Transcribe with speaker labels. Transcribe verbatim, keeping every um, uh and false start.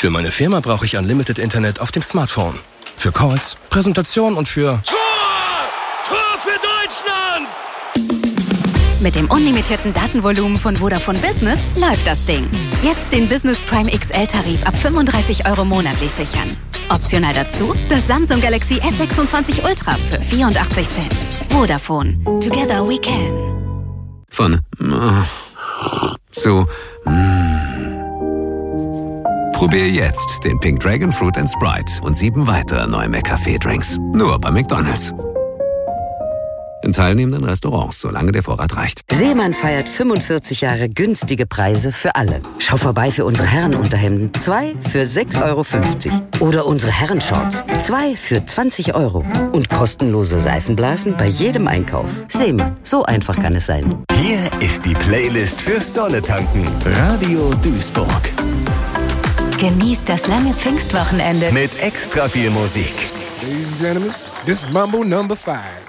Speaker 1: Für meine Firma brauche ich Unlimited Internet auf dem Smartphone. Für Calls, Präsentation und für...
Speaker 2: Tor! Tor für Deutschland!
Speaker 3: Mit dem unlimitierten Datenvolumen von Vodafone Business läuft das Ding. Jetzt den Business Prime X L-Tarif ab fünfunddreißig Euro monatlich sichern. Optional dazu das Samsung Galaxy S sechsundzwanzig Ultra für vierundachtzig Cent. Vodafone. Together we can.
Speaker 4: Von äh, zu mm. Probier jetzt den Pink Dragon Fruit and Sprite und sieben weitere neue McCafé-Drinks. Nur bei McDonald's. In teilnehmenden Restaurants, solange der Vorrat reicht.
Speaker 5: Seemann feiert fünfundvierzig Jahre günstige Preise für alle. Schau vorbei für unsere Herrenunterhemden. Zwei für sechs Euro fünfzig. Oder unsere Herrenshorts. Zwei für zwanzig Euro. Und kostenlose Seifenblasen bei jedem Einkauf. Seemann, so einfach kann es sein.
Speaker 6: Hier ist die Playlist fürs Sonnetanken. Radio Duisburg.
Speaker 3: Genießt das lange Pfingstwochenende
Speaker 6: Mit extra viel Musik.
Speaker 7: Ladies and gentlemen, this is Mambo number five.